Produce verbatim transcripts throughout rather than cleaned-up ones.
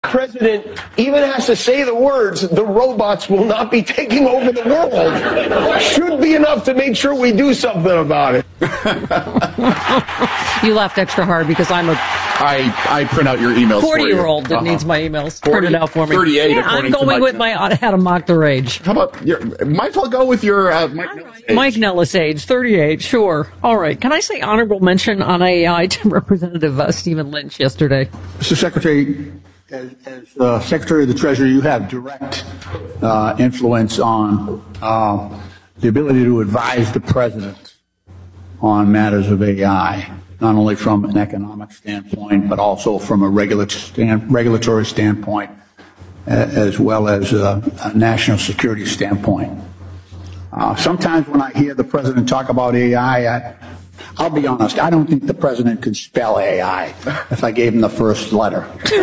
president even has to say the words, the robots will not be taking over the world, should be enough to make sure we do something about it. You laughed extra hard because I'm a I, I print out your emails forty-year-old for you. that uh-huh. needs my emails forty, printed out for me. thirty-eight, yeah, I'm going Mike with my how to mock the rage. How about your, might as well go with your uh, Mike Nellis age. Mike Nellis age, thirty-eight, sure. All right. Can I say honorable mention on A I to Representative uh, Stephen Lynch yesterday? Mister Secretary, as, as uh, Secretary of the Treasury, you have direct uh, influence on uh, the ability to advise the President on matters of A I, not only from an economic standpoint, but also from a regula- stand, regulatory standpoint, uh, as well as a, a national security standpoint. Uh, sometimes when I hear the President talk about A I, I, I'll be honest, I don't think the President could spell A I if I gave him the first letter.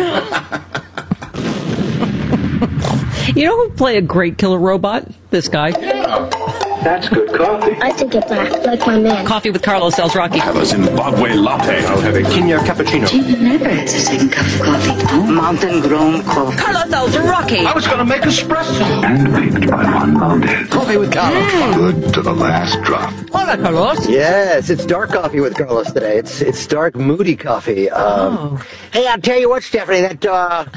You know who play a great killer robot? This guy. Yeah. That's good coffee. I think it black, like my man. Coffee with Carlos El Rocky. Have a Zimbabwe latte. I'll have a Kenya cappuccino. You've never had the same cup of coffee. Mountain grown coffee. Carlos El Rocky. I was going to make espresso. Handpicked by Juan Valdez. Coffee with Carlos. Mm. Good to the last drop. Hola, Carlos. Yes, it's dark coffee with Carlos today. It's it's dark, moody coffee. Um, Oh. Hey, I'll tell you what, Stephanie, that uh,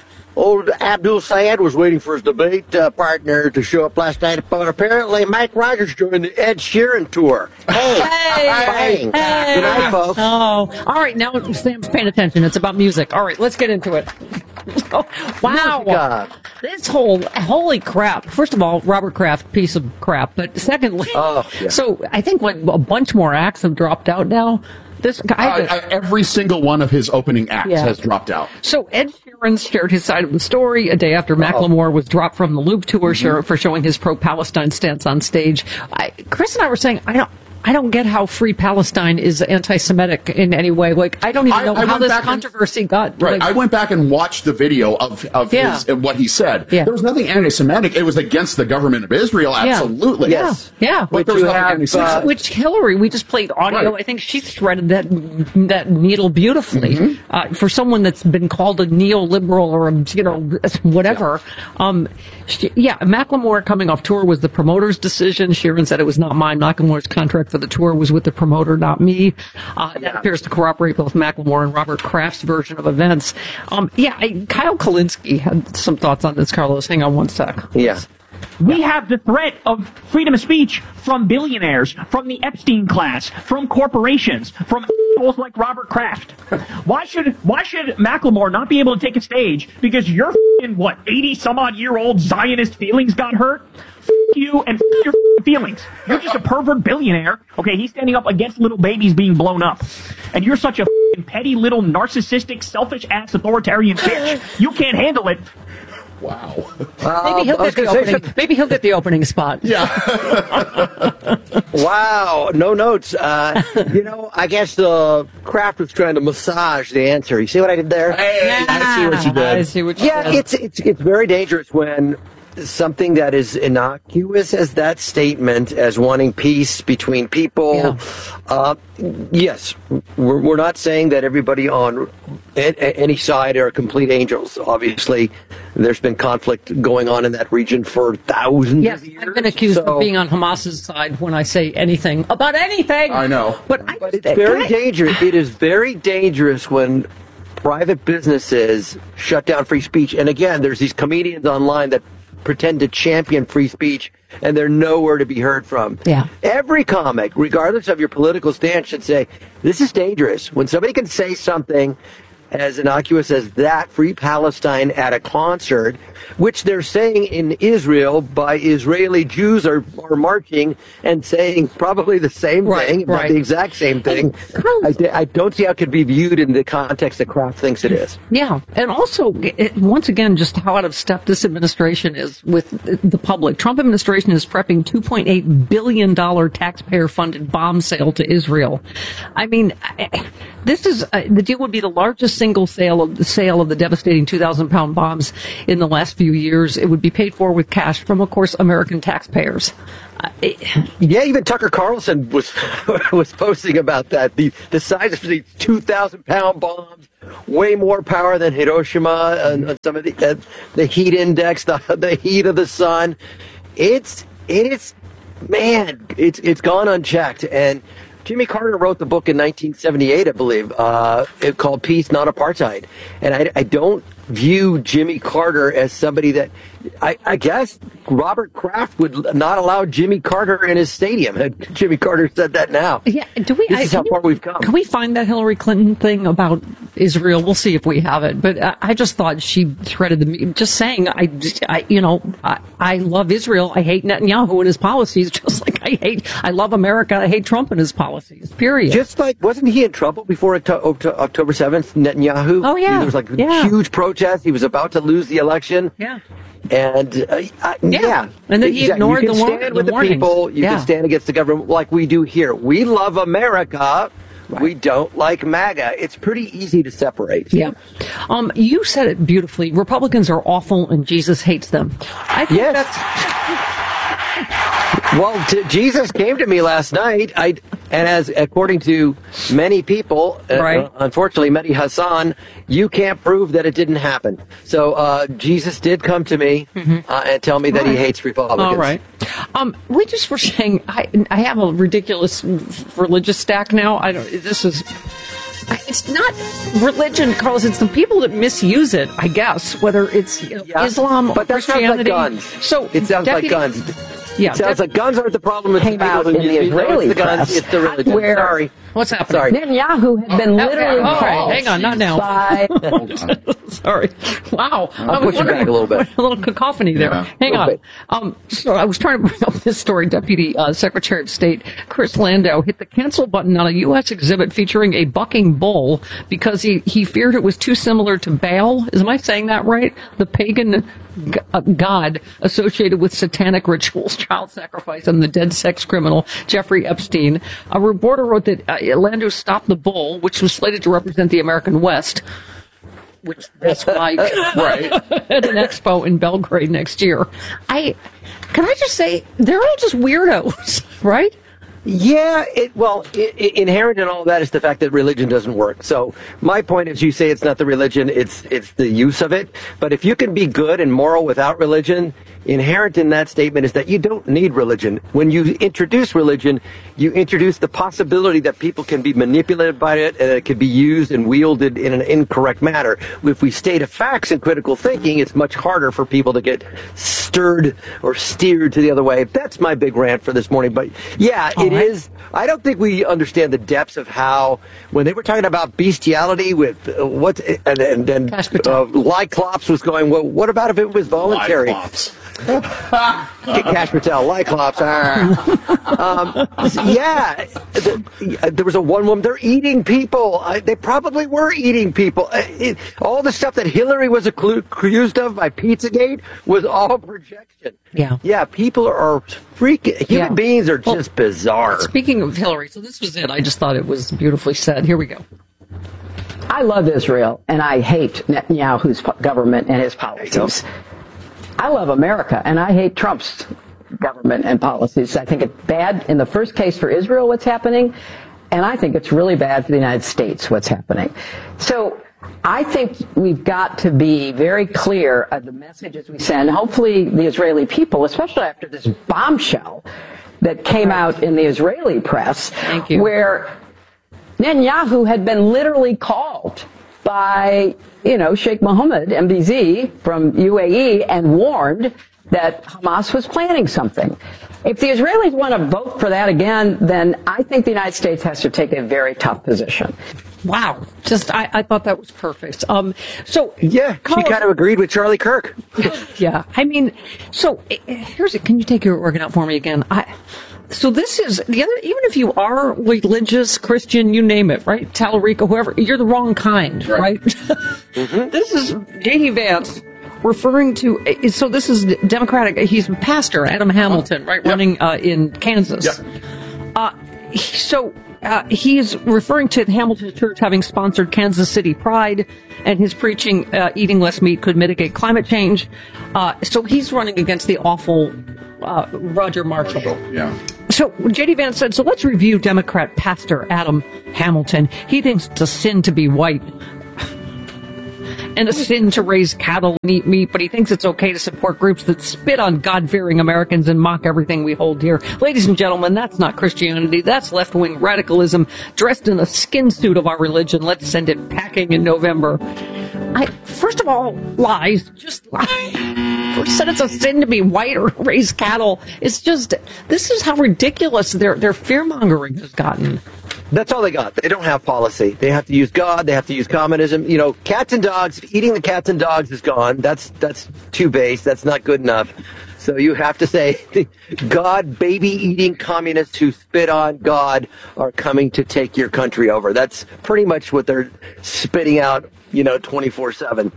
old Abdul Sayed was waiting for his debate uh, partner to show up last night, but apparently Mike Rogers joined the Ed Sheeran tour. Hey, Hey, bang. hey. Good night, folks. Oh, all right. Now Sam's paying attention. It's about music. All right, let's get into it. Oh, wow. Musica. This whole, holy crap. First of all, Robert Kraft, piece of crap. But secondly, Oh, yeah. so I think like a bunch more acts have dropped out now. This guy, Uh, every single one of his opening acts Yeah. has dropped out. So Ed Sheeran shared his side of the story a day after Macklemore was dropped from the Loop tour Mm-hmm. for showing his pro-Palestine stance on stage. I, Chris and I were saying, I don't. I don't get how Free Palestine is anti-Semitic in any way. Like, I don't even I- know I how went this back and- controversy got. Right. Like, I went back and watched the video of, of Yeah. his, what he said. Yeah. There was nothing anti-Semitic. It was against the government of Israel, absolutely. Yeah. Yes. Yeah. But there was nothing anti-Semitic. uh, Which Hillary, we just played audio. Right. I think she threaded that that needle beautifully. Mm-hmm. Uh, for someone that's been called a neoliberal or a, you know, whatever. Um, she, yeah, Macklemore coming off tour was the promoter's decision. Sheeran said it was not mine. Macklemore's contract for the tour was with the promoter, not me. Uh, that appears to corroborate both Macklemore and Robert Kraft's version of events. Um, yeah, I, Kyle Kalinske had some thoughts on this, Carlos. Hang on one sec. Yeah. We have the threat of freedom of speech from billionaires, from the Epstein class, from corporations, from assholes like Robert Kraft. Why should why should Macklemore not be able to take a stage because your f***ing, what, eighty some odd year old Zionist feelings got hurt? F*** you and f*** your f***ing feelings. You're just a pervert billionaire. Okay, he's standing up against little babies being blown up. And you're such a f***ing petty little narcissistic, selfish ass authoritarian bitch. You can't handle it. Wow. Maybe he'll, I was get the gonna say opening, some- maybe he'll get the opening spot. Yeah. Wow, no notes. Uh, you know, I guess the Kraft was trying to massage the answer. You see what I did there? Hey, I see what you did. I see what you yeah, did. it's it's it's very dangerous when something that is innocuous as that statement, as wanting peace between people. Yeah. Uh, yes, we're we're not saying that everybody on a- a- any side are complete angels. Obviously, there's been conflict going on in that region for thousands Yes, of years. I've been accused so- of being on Hamas's side when I say anything about anything. I know. But, I, But it's can very I- dangerous. It is very dangerous when private businesses shut down free speech. And again, there's these comedians online that pretend to champion free speech, and they're nowhere to be heard from. Yeah. Every comic, regardless of your political stance, should say, this is dangerous. When somebody can say something as innocuous as that, Free Palestine at a concert, which they're saying in Israel by Israeli Jews are, are marching and saying probably the same Right, thing, if not right. the exact same thing. Carlos- I, d- I don't see how it could be viewed in the context that Kraft thinks it is. Yeah, and also, it, once again, just how out of step this administration is with the public. Trump administration is prepping two point eight billion dollars taxpayer-funded bomb sale to Israel. I mean, I- this is, uh, the deal would be the largest single sale of the sale of the devastating two thousand pound bombs in the last few years. It would be paid for with cash from, of course, American taxpayers. Uh, it, yeah, even Tucker Carlson was was posting about that. The the size of the two thousand pound bombs, way more power than Hiroshima, and, and some of the uh, the heat index, the the heat of the sun. It's it is man, it's it's gone unchecked. And Jimmy Carter wrote the book in nineteen seventy-eight, I believe, uh, it called Peace, Not Apartheid. And I, I don't view Jimmy Carter as somebody that, I, I guess Robert Kraft would not allow Jimmy Carter in his stadium. Jimmy Carter said that now. Yeah, do we? This I, is how far we've come. Can we find that Hillary Clinton thing about Israel? We'll see if we have it. But I, I just thought she threaded the just saying, I, I you know, I, I love Israel. I hate Netanyahu and his policies, just like I hate, I love America. I hate Trump and his policies. Period. Just like, wasn't he in trouble before October seventh, Netanyahu? Oh yeah, there was like yeah. huge protest. He was about to lose the election. Yeah. And uh, uh, yeah. yeah, and then he exactly. ignored you can the, war- stand the with the warnings. people. You yeah. can stand against the government like we do here. We love America. Right. We don't like MAGA. It's pretty easy to separate. Yeah. Um, you said it beautifully. Republicans are awful, and Jesus hates them. I think yes. that's. Well, t- Jesus came to me last night, I, and as according to many people, right. uh, unfortunately, Mehdi Hassan, you can't prove that it didn't happen. So uh, Jesus did come to me mm-hmm. uh, and tell me that right. he hates Republicans. All right. Um, we just were saying, I, I have a ridiculous religious stack now. I don't. This is. It's not religion, Carlos. It's the people that misuse it, I guess, whether it's you know, yeah. Islam or but that Christianity. Sounds like guns. So it sounds deputy, like guns. Yeah, it sounds dep- like guns aren't the problem. It's came the out people in the Israeli it's the guns. press, It's the religion. where Sorry. What's happening? Sorry. Netanyahu had been oh, literally oh, called. Hang on, not now. By Sorry. Wow. I'll push it back a little bit. A little cacophony there. Yeah. Hang on. Um, so I was trying to bring up this story. Deputy uh, Secretary of State Chris Landau hit the cancel button on a U S exhibit featuring a bucking bull because he, he feared it was too similar to Baal. Is am I saying that right? The pagan g- uh, god associated with satanic rituals, child sacrifice, and the dead sex criminal Jeffrey Epstein. A reporter wrote that uh, Landau stopped the bull, which was slated to represent the American West, which that's like right. at an expo in Belgrade next year. I can I just say they're all just weirdos, right? Yeah, it, well, it, it, inherent in all of that is the fact that religion doesn't work. So my point is, you say it's not the religion, it's it's the use of it. But if you can be good and moral without religion, inherent in that statement is that you don't need religion. When you introduce religion, you introduce the possibility that people can be manipulated by it and it can be used and wielded in an incorrect manner. If we stay to facts and critical thinking, it's much harder for people to get stirred or steered to the other way. That's my big rant for this morning. But yeah, it right. is. I don't think we understand the depths of how, when they were talking about bestiality with uh, what, and and then uh, Lyclops was going, well, what about if it was voluntary? Lyclops. Cash Patel, Lyclops. um, yeah, the, there was a one woman. They're eating people. Uh, they probably were eating people. Uh, it, all the stuff that Hillary was accused of by Pizzagate was all projection. Yeah, yeah. People are freaking. Human yeah. beings are well, just bizarre. Speaking of Hillary, so this was it. I just thought it was beautifully said. Here we go. I love Israel, and I hate Netanyahu's government and his policies. I love America, and I hate Trump's government and policies. I think it's bad in the first case for Israel, what's happening, and I think it's really bad for the United States, what's happening. So I think we've got to be very clear of the messages we send. Hopefully the Israeli people, especially after this bombshell that came out in the Israeli press, Thank you. where Netanyahu had been literally called by, you know, Sheikh Mohammed, M B Z, from U A E, and warned that Hamas was planning something. If the Israelis want to vote for that again, then I think the United States has to take a very tough position. Wow. Just, I, I thought that was perfect. Um, so yeah, Carl, she kind of agreed with Charlie Kirk. Yeah. I mean, so here's it. Can you take your organ out for me again? I, So this is the other, even if you are religious, Christian, you name it, right? Tallarico, whoever, you're the wrong kind, right? right? Mm-hmm. This is J D Vance referring to, so this is Democratic, he's pastor, Adam Hamilton, right? Yep. Running uh, in Kansas. Yep. Uh, so uh, he's referring to Hamilton Church having sponsored Kansas City Pride, and his preaching uh, eating less meat could mitigate climate change. Uh, so he's running against the awful uh, Roger Marshall. Yeah. So J D Vance said, so let's review Democrat Pastor Adam Hamilton. He thinks it's a sin to be white and a sin to raise cattle and eat meat, but he thinks it's okay to support groups that spit on God-fearing Americans and mock everything we hold dear. Ladies and gentlemen, that's not Christianity. That's left-wing radicalism dressed in a skin suit of our religion. Let's send it packing in November. I, first of all, lies. Just lies. First said it's a sin to be white or raise cattle. It's just, this is how ridiculous their, their fear-mongering has gotten. That's all they got. They don't have policy. They have to use God. They have to use communism. You know, cats and dogs, eating the cats and dogs is gone. That's that's too base. That's not good enough. So you have to say, God, baby-eating communists who spit on God are coming to take your country over. That's pretty much what they're spitting out, you know, twenty-four seven.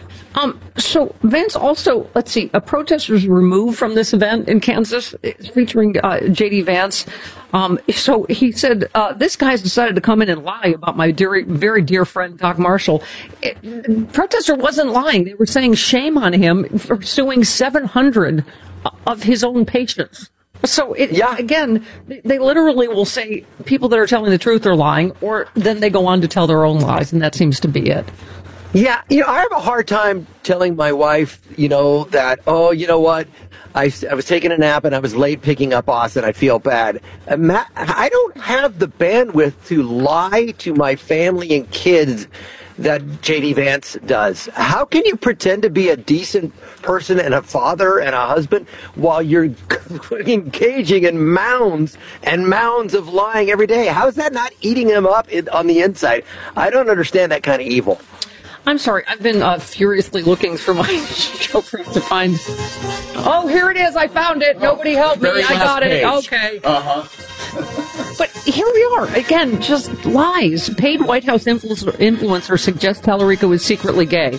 Um, so Vance also, let's see, a protester was removed from this event in Kansas featuring uh, J D Vance. Um, so he said, uh, this guy's decided to come in and lie about my dear, very dear friend, Doc Marshall. It, the protester wasn't lying. They were saying shame on him for suing seven hundred of his own patients. So, it, yeah. again, they, they literally will say people that are telling the truth are lying, or then they go on to tell their own lies, and that seems to be it. Yeah, you know, I have a hard time telling my wife, you know, that, oh, you know what, I, I was taking a nap and I was late picking up Austin. I feel bad. I don't have the bandwidth to lie to my family and kids that J D Vance does. How can you pretend to be a decent person and a father and a husband while you're engaging in mounds and mounds of lying every day? How is that not eating him up in, on the inside? I don't understand that kind of evil. I'm sorry, I've been uh, furiously looking through my children to find... Oh, here it is, I found it. Nobody help me, I got it. Okay. Uh-huh. But here we are, again, just lies. Paid White House influencer, influencer suggests Tallarico is secretly gay.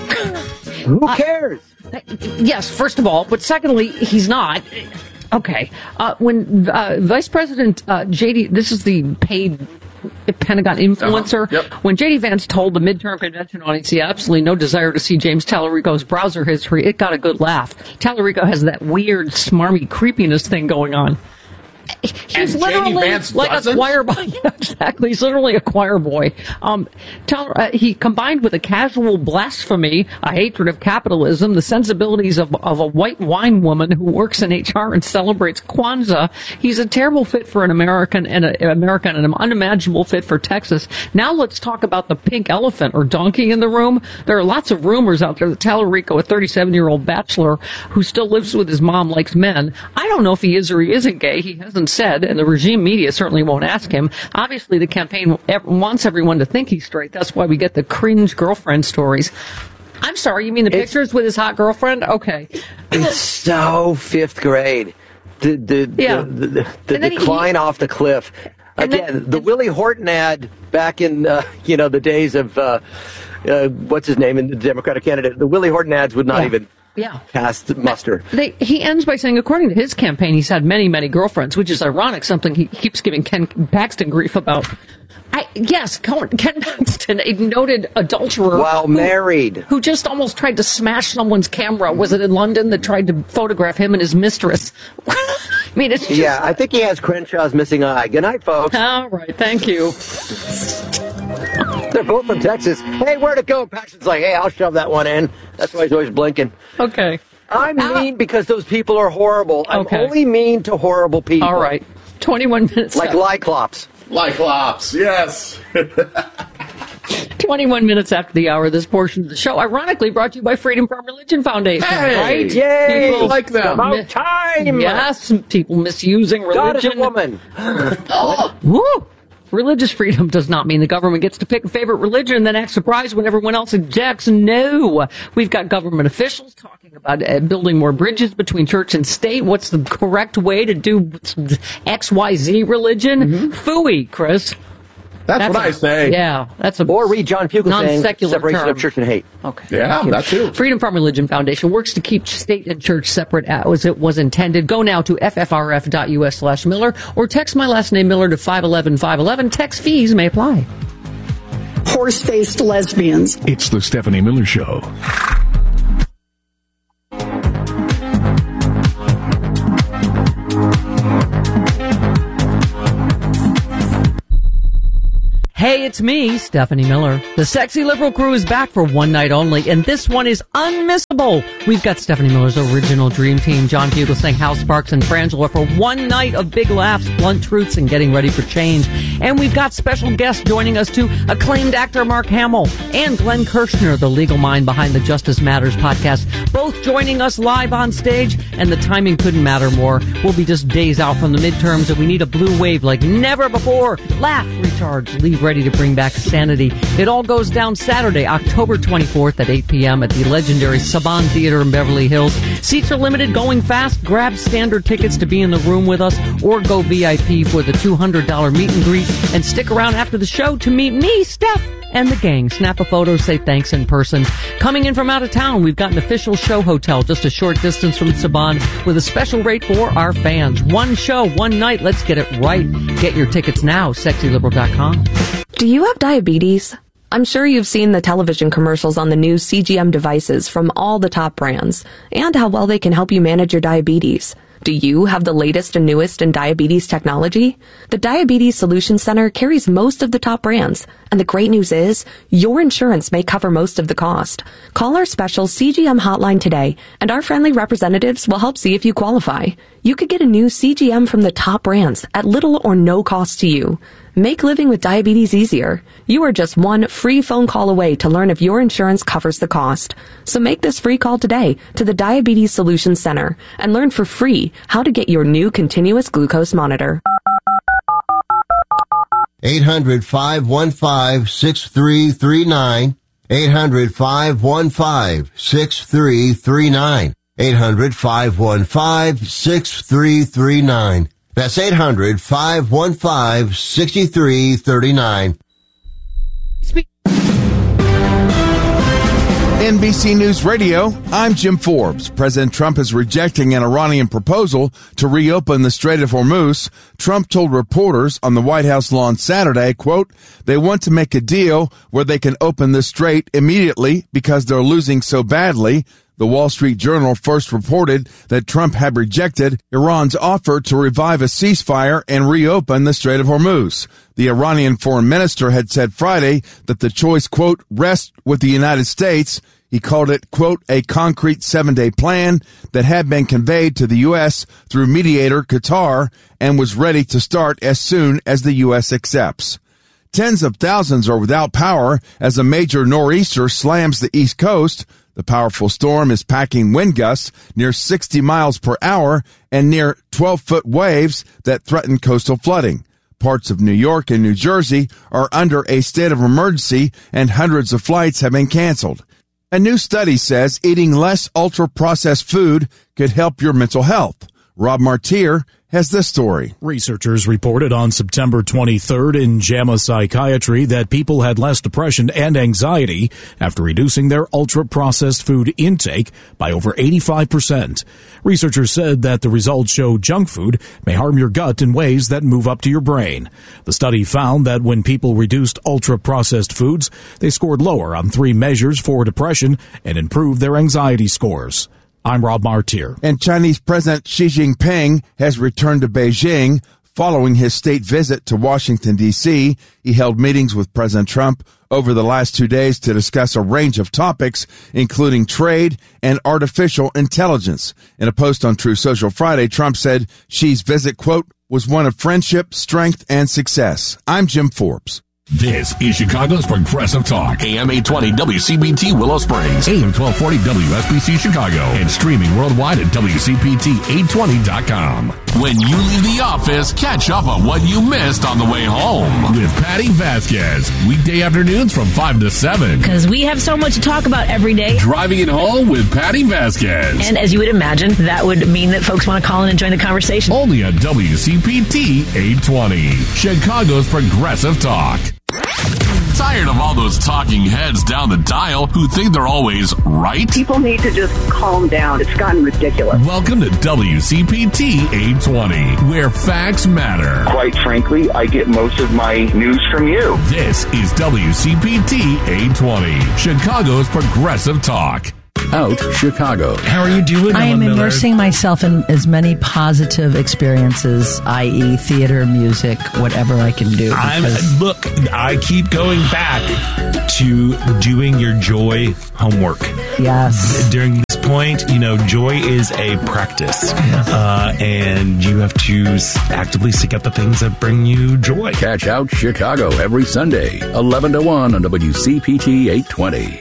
Who cares? Uh, yes, first of all, but secondly, he's not. Okay. Uh, when uh, Vice President uh, J D... This is the paid... Pentagon influencer. Uh-huh. Yep. When J D Vance told the midterm convention audience he had absolutely no desire to see James Tallarico's browser history, it got a good laugh. Tallarico has that weird, smarmy creepiness thing going on. He's and literally J D Vance like doesn't? a choir boy. Yeah, exactly. He's literally a choir boy. Um, tell, uh, he combined with a casual blasphemy, a hatred of capitalism, the sensibilities of, of a white wine woman who works in H R and celebrates Kwanzaa. He's a terrible fit for an American and an American and an unimaginable fit for Texas. Now let's talk about the pink elephant or donkey in the room. There are lots of rumors out there that Tallarico, a thirty-seven-year-old bachelor who still lives with his mom, likes men. I don't know if he is or he isn't gay. He hasn't said, and the regime media certainly won't ask him. Obviously, the campaign wants everyone to think he's straight. That's why we get the cringe girlfriend stories. I'm sorry, you mean the it's, pictures with his hot girlfriend? Okay. It's so fifth grade. The the yeah. the, the, the decline he, off the cliff. Again, then, the Willie Horton ad back in uh, you know the days of uh, uh, what's his name in the Democratic candidate. The Willie Horton ads would not yeah. even. Yeah. Cast muster. They, he ends by saying, according to his campaign, he's had many, many girlfriends, which is ironic, something he keeps giving Ken Paxton grief about. I, yes, Ken Paxton, a noted adulterer. While who, married. Who just almost tried to smash someone's camera. Was it in London that tried to photograph him and his mistress? I mean, it's just... Yeah, I think he has Crenshaw's missing eye. Good night, folks. All right, thank you. They're both from Texas. Hey, where'd it go? Paxton's like, hey, I'll shove that one in. That's why he's always blinking. Okay. I'm ah. mean because those people are horrible. I'm okay. only mean to horrible people. All right. twenty-one minutes. Like Lyclops. Lyclops, yes. twenty-one minutes after the hour, this portion of the show, ironically brought to you by Freedom from Religion Foundation. Hey, right? Yay! People, like them. About time! Yes, people misusing religion. God is a woman. Oh, woo! Religious freedom does not mean the government gets to pick a favorite religion and then act surprised when everyone else objects. No. We've got government officials talking about uh, building more bridges between church and state. What's the correct way to do X Y Z religion? Mm-hmm. Phooey, Chris. That's, That's what a- I say. Yeah, that's a Or read John Pugh saying non-secular separation term. of church and hate. Okay. Yeah, Thank you. that too. Freedom from Religion Foundation works to keep state and church separate as it was intended. Go now to ffrf.us slash Miller or text my last name Miller to five one one five one one. Text fees may apply. Horse-faced lesbians. It's the Stephanie Miller Show. Hey, it's me, Stephanie Miller. The Sexy Liberal crew is back for one night only, and this one is unmissable. We've got Stephanie Miller's original dream team, John Fugelsang, Hal Sparks, and Frangela for one night of big laughs, blunt truths, and getting ready for change. And we've got special guests joining us too, acclaimed actor Mark Hamill and Glenn Kirshner, the legal mind behind the Justice Matters podcast, both joining us live on stage, and the timing couldn't matter more. We'll be just days out from the midterms, and we need a blue wave like never before. Laugh, recharge, leave ready to bring back sanity. It all goes down Saturday, October twenty-fourth at eight p.m. at the legendary Saban Theater in Beverly Hills. Seats are limited, going fast. Grab standard tickets to be in the room with us or go V I P for the two hundred dollars meet and greet and stick around after the show to meet me, Steph, and the gang. Snap a photo, say thanks in person. Coming in from out of town, we've got an official show hotel just a short distance from Saban with a special rate for our fans. One show, one night. Let's get it right. Get your tickets now, sexy liberal dot com. Do you have diabetes? I'm sure you've seen the television commercials on the new C G M devices from all the top brands and how well they can help you manage your diabetes. Do you have the latest and newest in diabetes technology? The Diabetes Solutions Center carries most of the top brands, and the great news is your insurance may cover most of the cost. Call our special C G M hotline today, and our friendly representatives will help see if you qualify. You could get a new C G M from the top brands at little or no cost to you. Make living with diabetes easier. You are just one free phone call away to learn if your insurance covers the cost. So make this free call today to the Diabetes Solutions Center and learn for free how to get your new continuous glucose monitor. eight hundred, five one five, six three three nine. eight hundred, five one five, six three three nine. eight hundred, five one five, six three three nine. That's eight hundred, five one five, six three three nine. N B C News Radio, I'm Jim Forbes. President Trump is rejecting an Iranian proposal to reopen the Strait of Hormuz. Trump told reporters on the White House lawn Saturday, quote, they want to make a deal where they can open the strait immediately because they're losing so badly. The Wall Street Journal first reported that Trump had rejected Iran's offer to revive a ceasefire and reopen the Strait of Hormuz. The Iranian foreign minister had said Friday that the choice, quote, rests with the United States. He called it, quote, a concrete seven-day plan that had been conveyed to the U S through mediator Qatar and was ready to start as soon as the U S accepts. Tens of thousands are without power as a major nor'easter slams the East Coast. The powerful storm is packing wind gusts near sixty miles per hour and near twelve-foot waves that threaten coastal flooding. Parts of New York and New Jersey are under a state of emergency, and hundreds of flights have been canceled. A new study says eating less ultra-processed food could help your mental health. Rob Martier has this story. Researchers reported on September twenty-third in JAMA Psychiatry that people had less depression and anxiety after reducing their ultra-processed food intake by over eighty-five percent. Researchers said that the results show junk food may harm your gut in ways that move up to your brain. The study found that when people reduced ultra-processed foods, they scored lower on three measures for depression and improved their anxiety scores. I'm Rob Martier. And Chinese President Xi Jinping has returned to Beijing following his state visit to Washington, D C. He held meetings with President Trump over the last two days to discuss a range of topics, including trade and artificial intelligence. In a post on True Social Friday, Trump said Xi's visit, quote, was one of friendship, strength, and success. I'm Jim Forbes. This is Chicago's Progressive Talk. A M eight twenty W C B T Willow Springs, A M twelve forty W S B C Chicago, and streaming worldwide at W C P T eight twenty dot com. When you leave the office, catch up on what you missed on the way home with Patty Vasquez. Weekday afternoons from five to seven. Because we have so much to talk about every day. Driving it home with Patty Vasquez. And as you would imagine, that would mean that folks want to call in and join the conversation. Only on W C P T eight twenty. Chicago's Progressive Talk. Tired of all those talking heads down the dial who think they're always right? People need to just calm down. It's gotten ridiculous. Welcome to W C P T eight twenty, where facts matter. Quite frankly, I get most of my news from you. This is W C P T eight twenty, Chicago's Progressive Talk. Out Chicago. How are you doing? I am Miller? immersing myself in as many positive experiences, that is theater, music, whatever I can do. I'm, look, I keep going back to doing your joy homework. Yes. During this point, you know, joy is a practice. Uh, and you have to actively seek out the things that bring you joy. Catch Out Chicago every Sunday, eleven to one on W C P T eight twenty.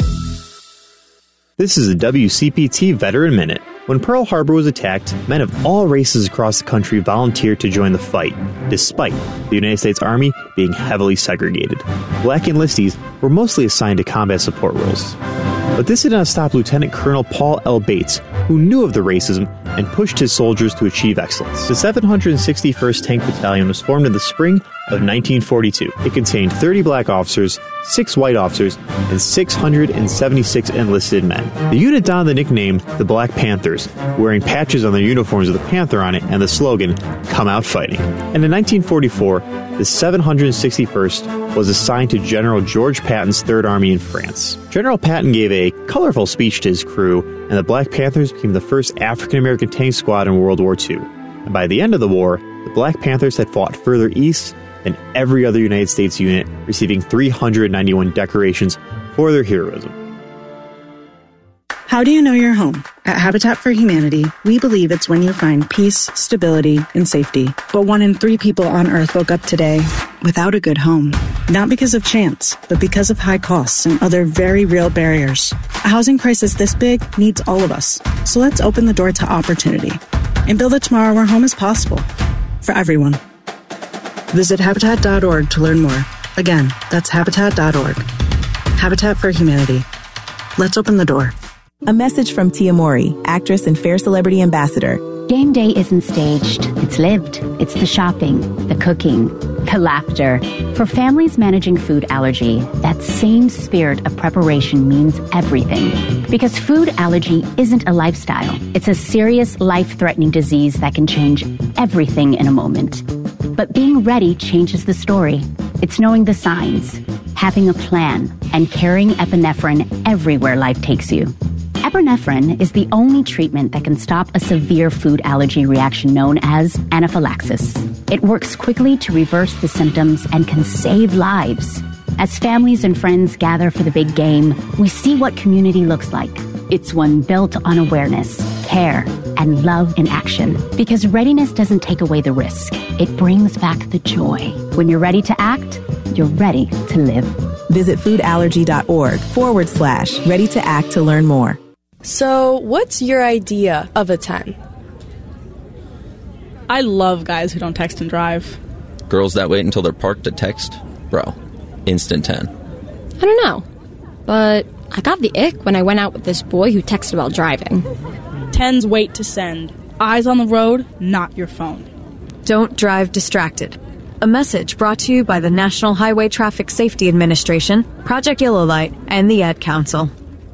This is a W C P T Veteran Minute. When Pearl Harbor was attacked, men of all races across the country volunteered to join the fight, despite the United States Army being heavily segregated. Black enlistees were mostly assigned to combat support roles. But this did not stop Lieutenant Colonel Paul L. Bates, who knew of the racism and pushed his soldiers to achieve excellence. The seven hundred sixty-first Tank Battalion was formed in the spring of nineteen forty-two. It contained thirty black officers, six white officers, and six hundred seventy-six enlisted men. The unit donned the nickname the Black Panthers, wearing patches on their uniforms with a panther on it and the slogan, "Come Out Fighting." And in nineteen forty-four, the seven hundred sixty-first was assigned to General George Patton's Third Army in France. General Patton gave a colorful speech to his crew, and the Black Panthers became the first African-American tank squad in World War Two. And by the end of the war, the Black Panthers had fought further east than every other United States unit, receiving three hundred ninety-one decorations for their heroism. How do you know your home? At Habitat for Humanity, we believe it's when you find peace, stability, and safety. But one in three people on Earth woke up today without a good home. Not because of chance, but because of high costs and other very real barriers. A housing crisis this big needs all of us. So let's open the door to opportunity and build a tomorrow where home is possible for everyone. Visit Habitat dot org to learn more. Again, that's Habitat dot org. Habitat for Humanity. Let's open the door. A message from Tia Mowry, actress and Fair Celebrity Ambassador. Game day isn't staged. It's lived. It's the shopping, the cooking, the laughter. For families managing food allergy, that same spirit of preparation means everything. Because food allergy isn't a lifestyle. It's a serious, life-threatening disease that can change everything in a moment. But being ready changes the story. It's knowing the signs, having a plan, and carrying epinephrine everywhere life takes you. Epinephrine is the only treatment that can stop a severe food allergy reaction known as anaphylaxis. It works quickly to reverse the symptoms and can save lives. As families and friends gather for the big game, we see what community looks like. It's one built on awareness, care, and love in action. Because readiness doesn't take away the risk. It brings back the joy. When you're ready to act, you're ready to live. Visit foodallergy.org forward slash ready to act to learn more. So, what's your idea of a ten? I love guys who don't text and drive. Girls that wait until they're parked to text? Bro, instant ten. I don't know, but I got the ick when I went out with this boy who texted while driving. Tens wait to send. Eyes on the road, not your phone. Don't drive distracted. A message brought to you by the National Highway Traffic Safety Administration, Project Yellow Light, and the Ad Council.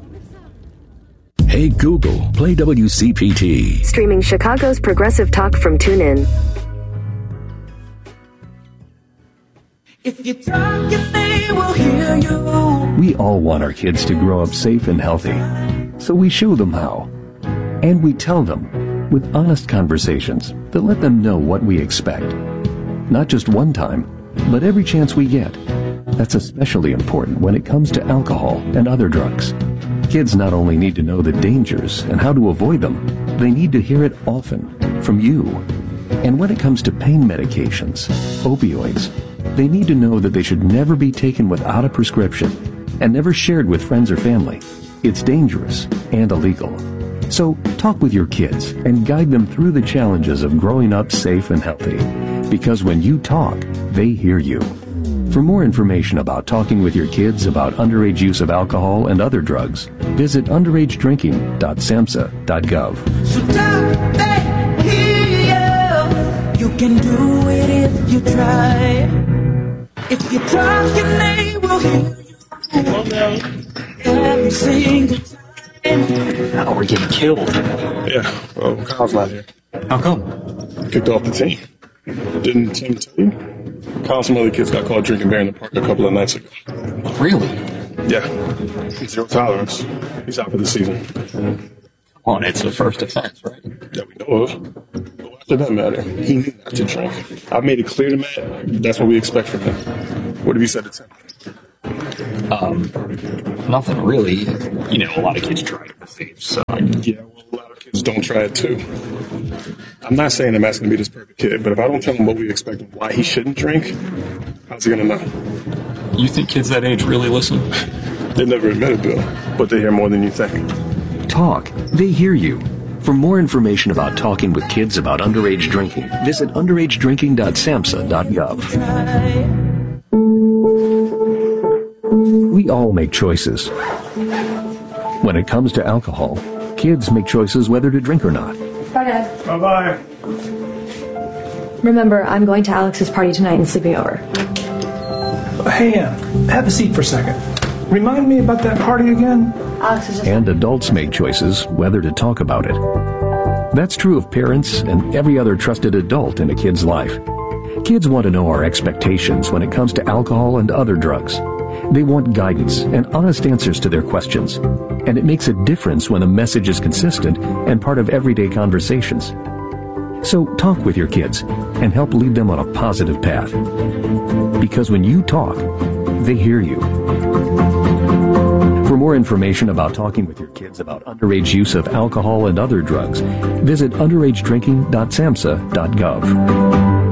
Hey Google, play W C P T. Streaming Chicago's Progressive Talk from TuneIn. If you talk, if they will hear you. We all want our kids to grow up safe and healthy, so we show them how. And we tell them with honest conversations that let them know what we expect. Not just one time, but every chance we get. That's especially important when it comes to alcohol and other drugs. Kids not only need to know the dangers and how to avoid them, they need to hear it often from you. And when it comes to pain medications, opioids, They need to know that they should never be taken without a prescription and never shared with friends or family. It's dangerous and illegal. So talk with your kids and guide them through the challenges of growing up safe and healthy. Because when you talk, they hear you. For more information about talking with your kids about underage use of alcohol and other drugs, visit underage drinking dot samhsa dot gov. So talk, they hear you. You can do it if you try. If you talk, and they will hear you. Every single time. Now we're getting killed. Yeah, well, Kyle's not here. How come? Kicked off the team. Didn't Tim tell you? Kyle and some other kids got caught drinking beer in the park a couple of nights ago. Really? Yeah. Zero tolerance. He's out for the season. Come on, it's the first offense, right? That we know of. But what does that matter? He knew not to drink. I've made it clear to Matt that's what we expect from him. What have you said to Tim? Um, nothing really. You know, a lot of kids try it with age, so. Yeah, well, a lot of kids don't try it too. I'm not saying I'm asking to be this perfect kid, but if I don't tell him what we expect and why he shouldn't drink, how's he gonna know? You think kids that age really listen? They never admit it, Bill, but they hear more than you think. Talk. They hear you. For more information about talking with kids about underage drinking, visit underage drinking dot samhsa dot gov. We all make choices. When it comes to alcohol, kids make choices whether to drink or not. Bye, Dad. Bye-bye. Remember, I'm going to Alex's party tonight and sleeping over. Hey, Ann, have a seat for a second. Remind me about that party again? Alex is just... And adults make choices whether to talk about it. That's true of parents and every other trusted adult in a kid's life. Kids want to know our expectations when it comes to alcohol and other drugs. They want guidance and honest answers to their questions. And it makes a difference when the message is consistent and part of everyday conversations. So talk with your kids and help lead them on a positive path. Because when you talk, they hear you. For more information about talking with your kids about underage use of alcohol and other drugs, visit underage drinking dot samhsa dot gov.